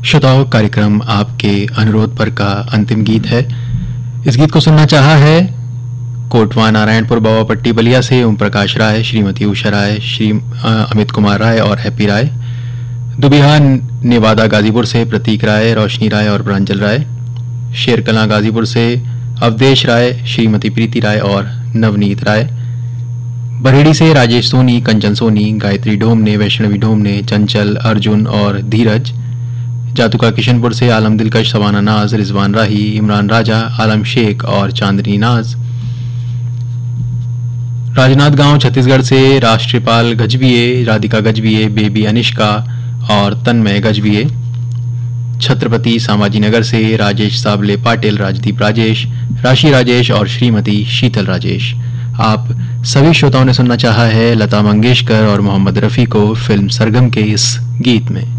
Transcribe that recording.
श्रोताओं, कार्यक्रम आपके अनुरोध पर का अंतिम गीत है। इस गीत को सुनना चाहा है कोटवा नारायणपुर बावापट्टी बलिया से ओम प्रकाश राय, श्रीमती उषा राय, श्री अमित कुमार राय और हैप्पी राय। दुबिहा नेवादा गाजीपुर से प्रतीक राय, रोशनी राय और प्रांजल राय। शेरकला गाजीपुर से अवधेश राय, श्रीमती प्रीति राय और नवनीत राय। बरेड़ी से राजेश सोनी, कंचन सोनी, गायत्री ढोमने, वैष्णवी ढोमने, चंचल, अर्जुन और धीरज। जातुका किशनपुर से आलम दिलकश, सवाना नाज, रिजवान राही, इमरान राजा, आलम शेख और चांदनी नाज। राजनांदगांव छत्तीसगढ़ से राष्ट्रपाल गजबिये, राधिका गजबिये, बेबी अनिष्का और तन्मय गजबिये। छत्रपति संभाजी नगर से राजेश साबले पाटिल, राजदीप राजेश, राशि राजेश और श्रीमती शीतल राजेश। आप सभी श्रोताओं ने सुनना चाहा है लता मंगेशकर और मोहम्मद रफ़ी को फिल्म सरगम के इस गीत में।